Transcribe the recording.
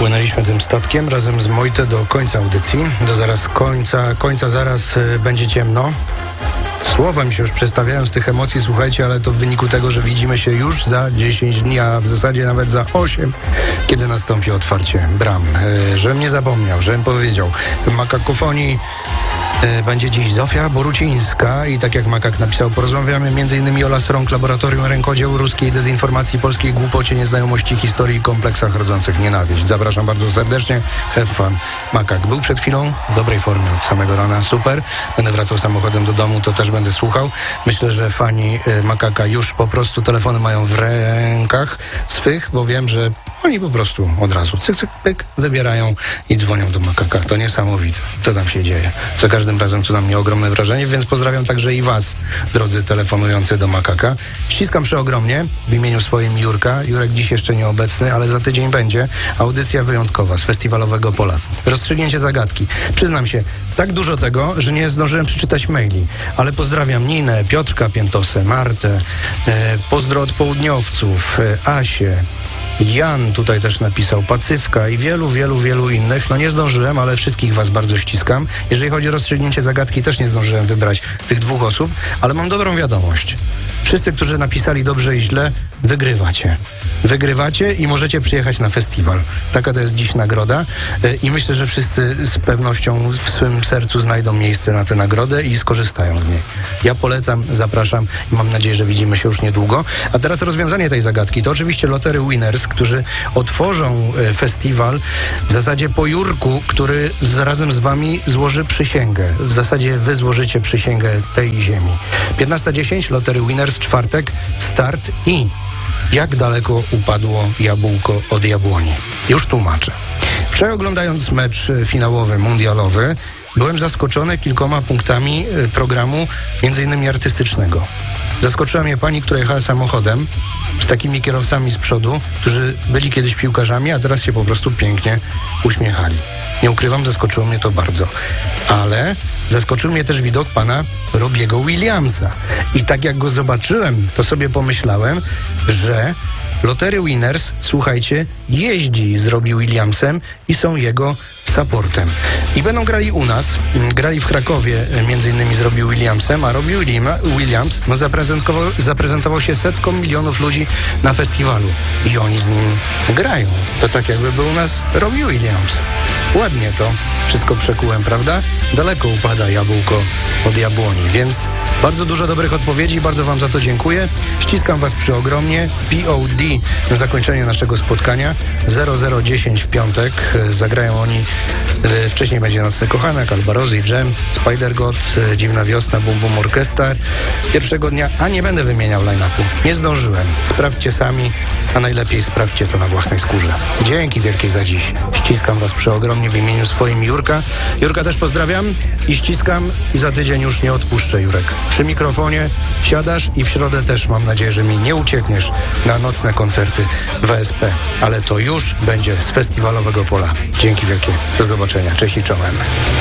Dopłynęliśmy tym statkiem razem z Mojte do końca audycji. Do zaraz końca zaraz będzie ciemno. Słowem się już przestawiałem z tych emocji, słuchajcie, ale to w wyniku tego, że widzimy się już za 10 dni, a w zasadzie nawet za 8, kiedy nastąpi otwarcie bram. Żebym nie zapomniał, żebym powiedział. W Makakofonii będzie dziś Zofia Borucińska i tak jak Makak napisał, porozmawiamy m.in. o Las Rąk, laboratorium rękodzieł, ruskiej dezinformacji, polskiej głupocie, nieznajomości historii i kompleksach rodzących nienawiść. Zapraszam bardzo serdecznie. Have fun. Makak był przed chwilą w dobrej formie od samego rana. Super. Będę wracał samochodem do domu, to też będę słuchał. Myślę, że fani Makaka już po prostu telefony mają w rękach swych, bo wiem, że oni po prostu od razu cyk, cyk, pyk, wybierają i dzwonią do Makaka. To niesamowite, co tam się dzieje. Za każdym razem to na mnie ogromne wrażenie, więc pozdrawiam także i was, drodzy telefonujący do Makaka. Ściskam przeogromnie w imieniu swoim Jurka. Jurek dziś jeszcze nieobecny, ale za tydzień będzie audycja wyjątkowa z Festiwalowego Pola. Rozstrzygnięcie zagadki. Przyznam się, tak dużo tego, że nie zdążyłem przeczytać maili, ale pozdrawiam Ninę, Piotrka Piętosę, Martę, pozdro od południowców, Asię, Jan tutaj też napisał, Pacyfka i wielu innych. No nie zdążyłem, ale wszystkich was bardzo ściskam. Jeżeli chodzi o rozstrzygnięcie zagadki, też nie zdążyłem wybrać tych 2 osób, ale mam dobrą wiadomość. Wszyscy, którzy napisali dobrze i źle, wygrywacie. Wygrywacie i możecie przyjechać na festiwal. Taka to jest dziś nagroda i myślę, że wszyscy z pewnością w swym sercu znajdą miejsce na tę nagrodę i skorzystają z niej. Ja polecam, zapraszam i mam nadzieję, że widzimy się już niedługo. A teraz rozwiązanie tej zagadki to oczywiście Lottery Winners, którzy otworzą festiwal w zasadzie po Jurku, który razem z wami złoży przysięgę. W zasadzie wy złożycie przysięgę tej ziemi. 15:10, Lottery Winners, czwartek, start i jak daleko upadło jabłko od jabłoni. Już tłumaczę. Wczoraj oglądając mecz finałowy, mundialowy, byłem zaskoczony kilkoma punktami programu, między innymi artystycznego. Zaskoczyła mnie pani, która jechała samochodem z takimi kierowcami z przodu, którzy byli kiedyś piłkarzami, a teraz się po prostu pięknie uśmiechali. Nie ukrywam, zaskoczyło mnie to bardzo. Ale zaskoczył mnie też widok pana Robiego Williamsa. I tak jak go zobaczyłem, to sobie pomyślałem, że Lottery Winners, słuchajcie, jeździ z Robbie Williamsem i są jego supportem. I będą grali u nas, grali w Krakowie między innymi z Robbie Williamsem, a Robbie Williams zaprezentował się setkom milionów ludzi na festiwalu. I oni z nim grają. To tak jakby był u nas Robbie Williams. Ładnie to wszystko przekułem, prawda? Daleko upada jabłko od jabłoni, więc bardzo dużo dobrych odpowiedzi, bardzo wam za to dziękuję. Ściskam was przeogromnie. POD na zakończenie naszego spotkania. 00:10 w piątek. Zagrają oni, wcześniej będzie Nocny Kochanek, Albarozy, Jam, Spider-God, Dziwna Wiosna, Bum Bum Orchestra. Pierwszego dnia, a nie będę wymieniał line-upu. Nie zdążyłem. Sprawdźcie sami, a najlepiej sprawdźcie to na własnej skórze. Dzięki wielkie za dziś. Ściskam was przeogromnie w imieniu swoim Jurka. Jurka też pozdrawiam i ściskam i za tydzień już nie odpuszczę, Jurek. Przy mikrofonie siadasz i w środę też mam nadzieję, że mi nie uciekniesz na nocne koncerty w ASP. Ale to już będzie z Festiwalowego Pola. Dzięki wielkie. Do zobaczenia. Cześć i czołem.